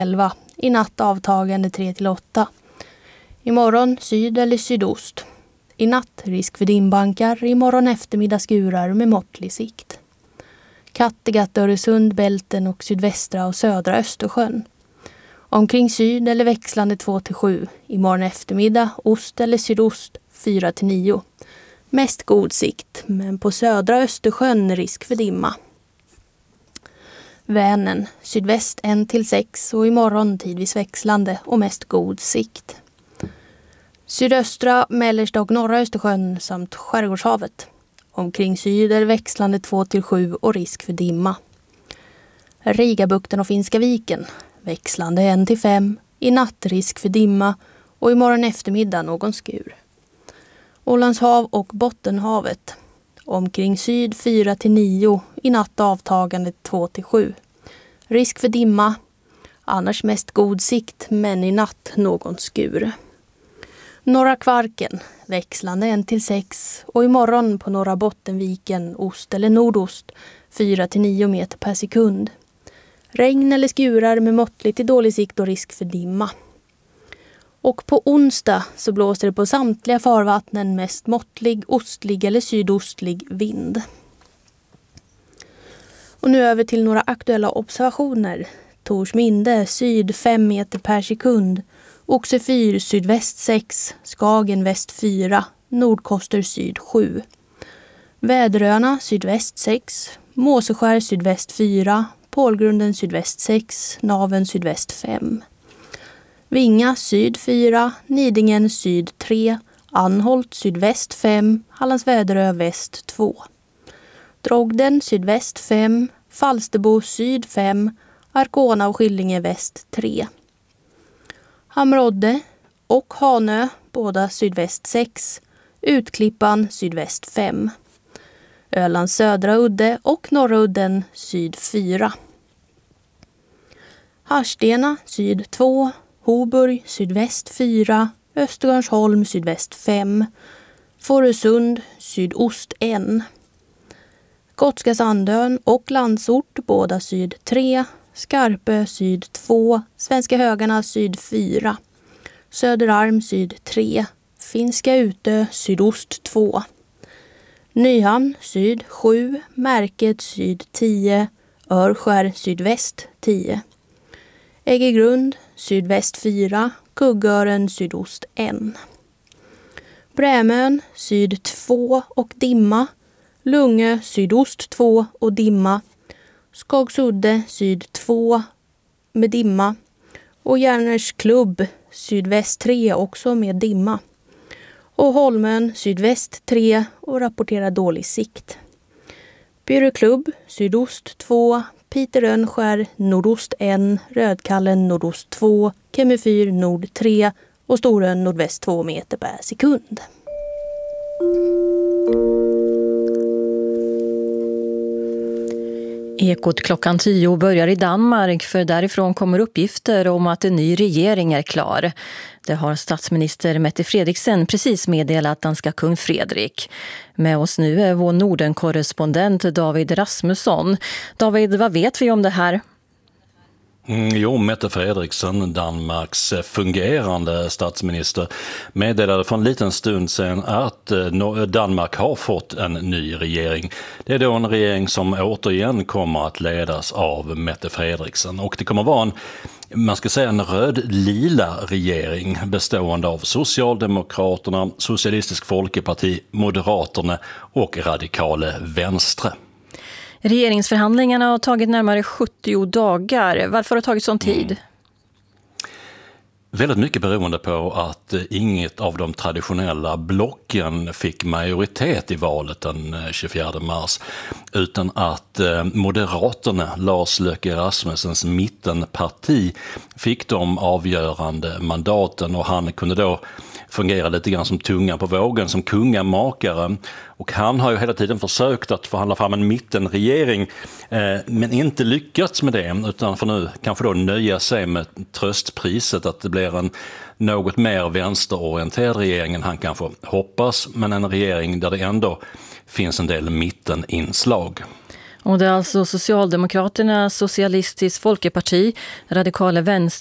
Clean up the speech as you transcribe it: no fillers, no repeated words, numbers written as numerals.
11. I natt avtagande 3-8. Imorgon syd eller sydost. I natt risk för dimbankar, imorgon eftermiddag skurar med måttlig sikt. Kattegatt, Öresund, Bälten och sydvästra och södra Östersjön. Omkring syd eller växlande 2-7. Imorgon eftermiddag ost eller sydost 4-9. Mest god sikt, men på södra Östersjön risk för dimma. Vänern, sydväst 1-6 och imorgon tidvis växlande och mest god sikt. Sydöstra, mellersta och norra Östersjön samt Skärgårdshavet. Omkring syd eller växlande 2-7 och risk för dimma. Rigabukten och Finska viken, växlande 1-5, i natt risk för dimma och imorgon eftermiddag någon skur. Ålandshav och Bottenhavet, omkring syd 4-9, i natt avtagande 2-7. Risk för dimma, annars mest god sikt men i natt någon skur. Norra Kvarken, växlande 1-6 och imorgon på norra Bottenviken ost eller nordost 4-9 meter per sekund. Regn eller skurar med måttlig till dålig sikt och risk för dimma. Och på onsdag så blåser det på samtliga farvattnen mest måttlig, ostlig eller sydostlig vind. Och nu över till några aktuella observationer. Torsminde syd 5 meter per sekund. Oxefyr sydväst 6, Skagen väst 4, Nordkoster syd 7. Väderöarna sydväst 6, Måseskär sydväst 4, Pålgrunden sydväst 6, Naven sydväst 5. Vinga syd 4, Nidingen syd 3, Anholt sydväst 5, Hallands Väderö väst 2. Drogden sydväst 5, Falsterbo syd 5, Arkona och Skillinge väst 3. Hamrodde och Hanö, båda sydväst 6, Utklippan sydväst 5. Ölands södra udde och norra udden syd 4. Harstena syd 2, Hoburg sydväst 4, Östergarnsholm sydväst 5, Fårösund sydost 1. Gotska Sandön och Landsort båda syd 3, Skarpö syd 2, Svenska Högarna syd 4, Söderarm syd 3, Finska Utö sydost 2. Nyhamn syd 7, Märket syd 10, Örskär sydväst 10. Äggegrund sydväst 4, Kuggören sydost 1. Brämön syd 2 och dimma, Lungö sydost 2 och dimma, Skagsudde syd 2 med dimma och Järners klubb sydväst 3 också med dimma. Och Holmön sydväst 3 och rapporterar dålig sikt. Byröklubb sydost 2, Piterönskär nordost 1, Rödkallen nordost 2, Kemifyr nord 3 och Storön nordväst 2 meter per sekund. Ekot klockan 10 börjar i Danmark, för därifrån kommer uppgifter om att en ny regering är klar. Det har statsminister Mette Frederiksen precis meddelat danska kung Fredrik. Med oss nu är vår Norden-korrespondent David Rasmusson. David, vad vet vi om det här? Mette Frederiksen, Danmarks fungerande statsminister, meddelade för en liten stund sedan att Danmark har fått en ny regering. Det är då en regering som återigen kommer att ledas av Mette Frederiksen, och det kommer vara en röd-lila regering bestående av Socialdemokraterna, Socialistisk Folkeparti, Moderaterna och Radikale Venstre. Regeringsförhandlingarna har tagit närmare 70 dagar. Varför har det tagit sån tid? Väldigt mycket beroende på att inget av de traditionella blocken fick majoritet i valet den 24 mars, utan att Moderaterna, Lars Løkke Rasmussens mittenparti, fick de avgörande mandaten, och han kunde då fungera lite grann som tungan på vågen, som kungamakare. Och han har ju hela tiden försökt att förhandla fram en mittenregering, men inte lyckats med det, utan får nu kanske då nöja sig med tröstpriset att det blir en något mer vänsterorienterad regering än han kanske hoppas, men en regering där det ändå finns en del mitteninslag. Och det är alltså Socialdemokraterna, Socialistiskt Folkeparti, Radikale Vänster